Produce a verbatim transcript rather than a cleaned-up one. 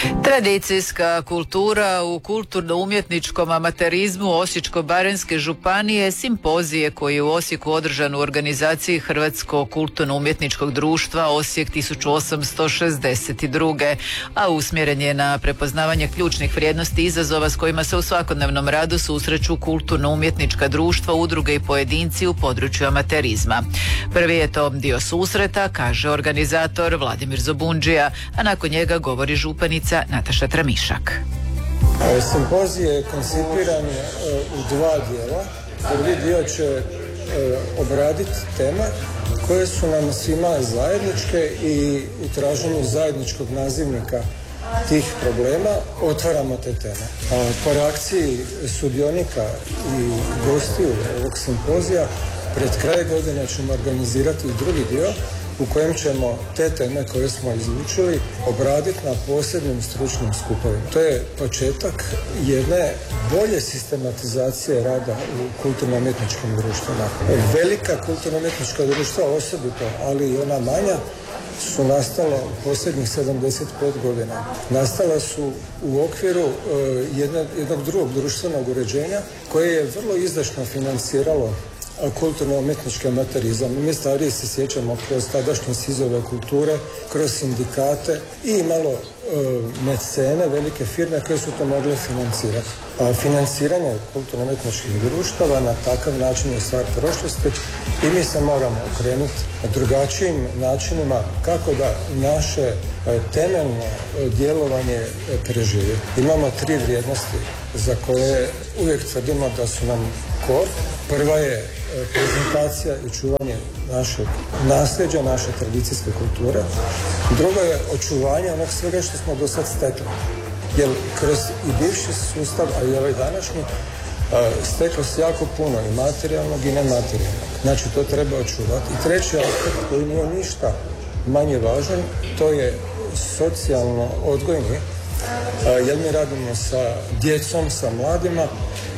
Tradicijska kultura u kulturno-umjetničkom amaterizmu Osječko-baranjske županije simpozije koji je u Osijeku održan u organizaciji Hrvatskog kulturno-umjetničkog društva Osijek tisuću osamsto šezdeset druge. a usmjeren je na prepoznavanje ključnih vrijednosti i izazova s kojima se u svakodnevnom radu susreću kulturno-umjetnička društva, udruge i pojedinci u području amaterizma. Prvi je to dio susreta, kaže organizator Vladimir Zobundžija, a nakon njega govori županica Nataša Tramišak. Simpozij je koncipiran u dva dijela. Prvi dio će obraditi teme koje su nam svima zajedničke i u traženju zajedničkog nazivnika tih problema otvaramo te teme. Po reakciji sudionika i gostiju ovog simpozija pred kraj godine ćemo organizirati i drugi dio u kojem ćemo te teme koje smo izlučili obraditi na posebnim stručnim skupovima. To je početak jedne bolje sistematizacije rada u kulturno-umjetničkim društvima. Velika kulturno-umjetnička društva osobito, ali i ona manja, su nastala u posljednjih sedamdeset pet godina. Nastala su u okviru uh, jedne, jednog drugog društvenog uređenja koje je vrlo izdašno financiralo kulturno-umjetnički amaterizam. Mi stariji se sjećamo kroz tadašnje sizove kulture, kroz sindikate i imalo e, mecene, velike firme koje su to mogle financirati. A financiranje kulturno-umjetničkih društava na takav način je stvar prošlosti i mi se moramo okrenuti drugačijim načinima kako da naše e, temeljno djelovanje e, preživi. Imamo tri vrijednosti za koje uvijek tvrdimo da su nam kor. Prva je prezentacija i čuvanje našeg nasljeđa, naše tradicijske kulture. Drugo je očuvanje onog svega što smo do sad stekli. Jer kroz i bivši sustav, a i ovaj današnji, steklo se jako puno i materijalnog i nematerijalnog. Znači, to treba očuvati. I treći aspekt koji nije ništa manje važan, to je socijalno odgojni. Jer mi radimo sa djecom, sa mladima